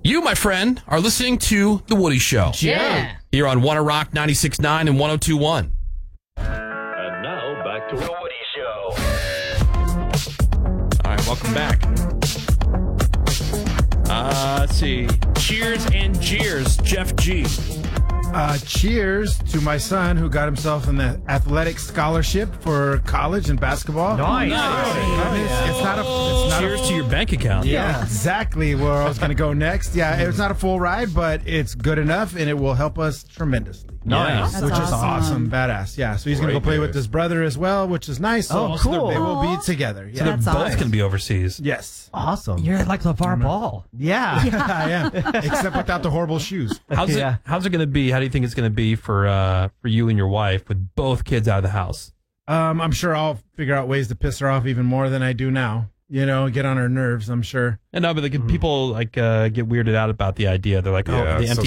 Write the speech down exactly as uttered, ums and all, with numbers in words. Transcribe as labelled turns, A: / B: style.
A: You, my friend, are listening to The Woody Show.
B: Yeah.
A: Here on Wanna Rock ninety-six point nine and one oh two point one.
C: And now back to The Woody Show.
A: All right, welcome back. Uh, let's see. Cheers and jeers, Jeff G.
D: Uh, cheers to my son who got himself an athletic scholarship for college and basketball.
B: Nice.
D: Nice. It's not a. It's not
A: Cheers
D: a,
A: to your bank account.
D: Yeah, exactly where I was going to go next. Yeah, it's not a full ride, but it's good enough, and it will help us tremendously.
A: Nice.
E: That's
D: which is
E: awesome.
D: awesome, badass. Yeah, so he's going to go
C: Great
D: play
C: news.
D: with his brother as well, which is nice. So
E: Oh, cool.
D: They will
E: Aw.
D: be together. Yeah.
A: They're
E: That's
A: both
E: nice.
A: going to be overseas.
D: Yes.
E: Awesome.
B: You're like LeVar Ball.
E: yeah.
D: I am. Except without the horrible shoes.
A: How's
E: Yeah.
A: it? How's it going to be? How do you think it's going to be for uh, for you and your wife with both kids out of the house?
D: Um, I'm sure I'll figure out ways to piss her off even more than I do now. You know, get on her nerves, I'm sure.
A: And no, but like, people like uh, get weirded out about the idea. They're like, oh,
C: Yeah,
A: the
C: so
A: empty